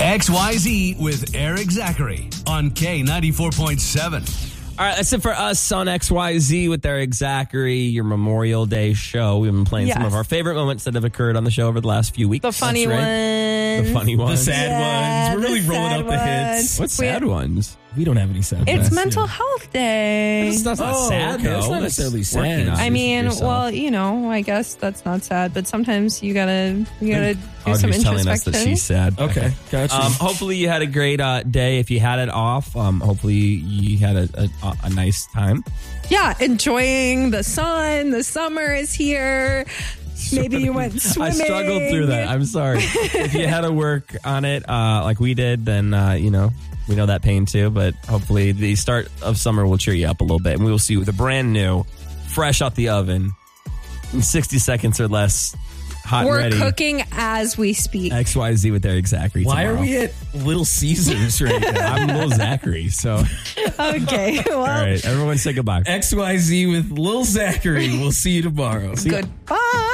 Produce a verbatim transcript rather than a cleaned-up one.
X Y Z with Eric Zachary on K ninety-four point seven. All right, that's it for us on X Y Z with Eric Zachary, your Memorial Day show. We've been playing Yes. some of our favorite moments that have occurred on the show over the last few weeks. The funny That's right. ones. The funny The ones. sad Yeah, ones. We're really the rolling sad up the hits. ones. What sad ones? We don't have any sad It's ones. Mental Yeah. Health Day. That's, that's not Oh, sad, okay. though. That's not necessarily sad. working on I it mean, yourself. well, you know, I guess that's not sad, but sometimes you gotta you gotta do some Audrey's telling us that introspection. she's sad. Okay, gotcha. Um, hopefully you had a great uh, day. If you had it off, um, hopefully you had a, a, a nice time. Yeah, enjoying the sun. The summer is here. Maybe you went swimming. I struggled through that. I'm sorry. If you had to work on it uh, like we did, then, uh, you know, we know that pain too. But hopefully the start of summer will cheer you up a little bit. And we will see you with a brand new, fresh out the oven, in sixty seconds or less, hot We're and ready. cooking as we speak. X Y Z with Eric Zachary. Why tomorrow. are we at Little Caesars right now? I'm Lil Zachary. So, Okay, well, all right, everyone say goodbye. X Y Z with Lil Zachary. We'll see you tomorrow. goodbye.